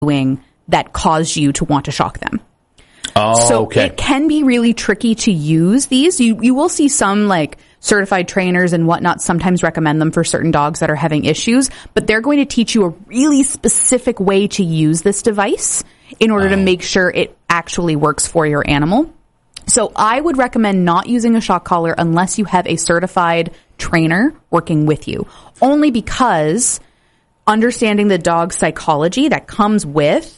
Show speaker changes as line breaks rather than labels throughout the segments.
doing that caused you to want to shock them.
Oh,
so
okay.
It can be really tricky to use these. You will see some like certified trainers and whatnot sometimes recommend them for certain dogs that are having issues, but they're going to teach you a really specific way to use this device in order to make sure it actually works for your animal. So I would recommend not using a shock collar unless you have a certified trainer working with you, only because understanding the dog's psychology that comes with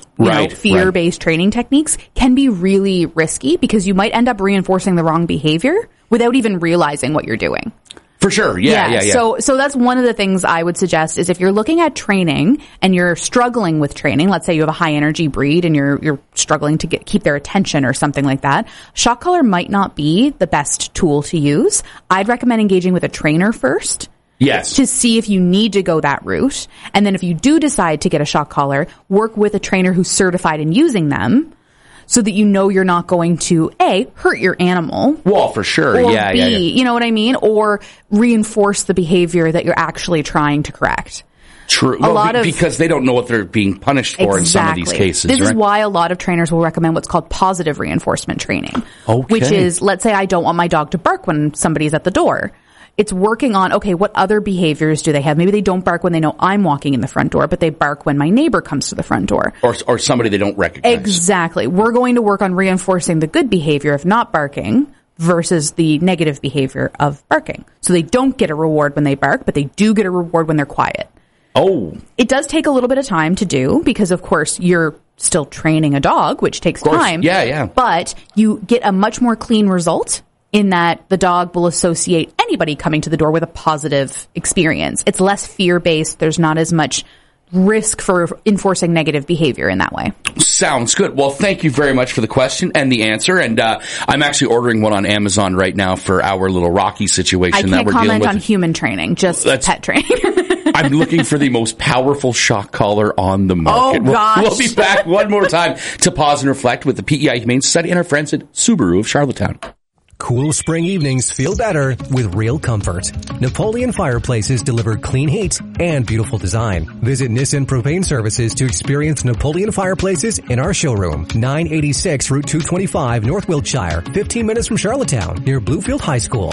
fear-based training techniques can be really risky because you might end up reinforcing the wrong behavior without even realizing what you're doing.
For sure. Yeah.
So that's one of the things I would suggest is if you're looking at training and you're struggling with training, let's say you have a high energy breed and you're struggling to keep their attention or something like that, shock collar might not be the best tool to use. I'd recommend engaging with a trainer first.
Yes.
To see if you need to go that route. And then if you do decide to get a shock collar, work with a trainer who's certified in using them so that you know you're not going to, A, hurt your animal.
Well, for sure.
Or
Yeah.
B, you know what I mean? Or reinforce the behavior that you're actually trying to correct.
True. Because they don't know what they're being punished for in some of these cases.
This
right?
is why a lot of trainers will recommend what's called positive reinforcement training.
Okay.
Which is, let's say I don't want my dog to bark when somebody's at the door. It's working on, okay, what other behaviors do they have? Maybe they don't bark when they know I'm walking in the front door, but they bark when my neighbor comes to the front door.
Or somebody they don't recognize.
Exactly. We're going to work on reinforcing the good behavior of not barking versus the negative behavior of barking. So they don't get a reward when they bark, but they do get a reward when they're quiet.
Oh.
It does take a little bit of time to do because, of course, you're still training a dog, which takes time.
Yeah.
But you get a much more clean result in that the dog will associate anybody coming to the door with a positive experience. It's less fear-based. There's not as much risk for enforcing negative behavior in that way.
Sounds good. Well, thank you very much for the question and the answer. And I'm actually ordering one on Amazon right now for our little Rocky situation that we're dealing with.
I can't comment on human training, just pet training.
I'm looking for the most powerful shock collar on the market.
Oh, gosh.
We'll be back one more time to pause and reflect with the PEI Humane Society and our friends at Subaru of Charlottetown.
Cool spring evenings feel better with real comfort. Napoleon Fireplaces deliver clean heat and beautiful design. Visit Nissan Propane Services to experience Napoleon Fireplaces in our showroom, 986 Route 225, North Wiltshire, 15 minutes from Charlottetown, near Bluefield High School.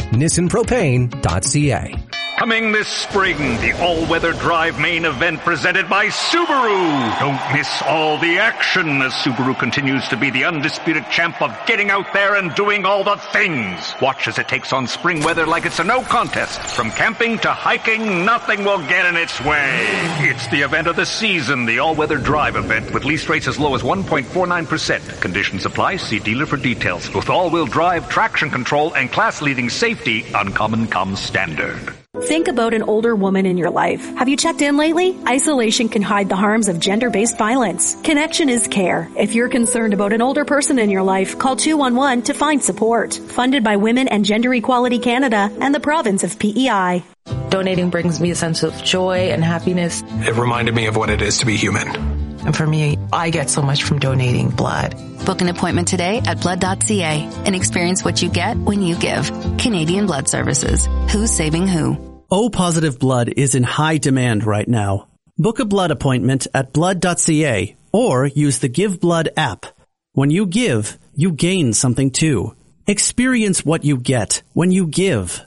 NissanPropane.ca.
Coming this spring, the all-weather drive main event presented by Subaru. Don't miss all the action as Subaru continues to be the undisputed champ of getting out there and doing all the things. Watch as it takes on spring weather like it's a no contest. From camping to hiking, nothing will get in its way. It's the event of the season, the all-weather drive event with lease rates as low as 1.49%. Conditions apply. See dealer for details. With all-wheel drive, traction control, and class-leading safety, Uncommon comes standard.
Think about an older woman in your life. Have you checked in lately? Isolation can hide the harms of gender-based violence. Connection is care. If you're concerned about an older person in your life, call 211 to find support. Funded by Women and Gender Equality Canada and the province of PEI.
Donating brings me a sense of joy and happiness.
It reminded me of what it is to be human.
And for me, I get so much from donating blood.
Book an appointment today at blood.ca and experience what you get when you give. Canadian Blood Services. Who's saving who?
O-positive blood is in high demand right now. Book a blood appointment at blood.ca or use the Give Blood app. When you give, you gain something too. Experience what you get when you give.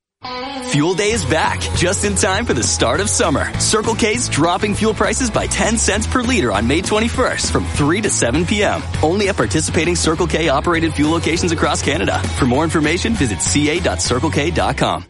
Fuel Day is back, just in time for the start of summer. Circle K's dropping fuel prices by 10 cents per liter on May 21st from 3 to 7 p.m. Only at participating Circle K operated fuel locations across Canada. For more information, visit ca.circlek.com.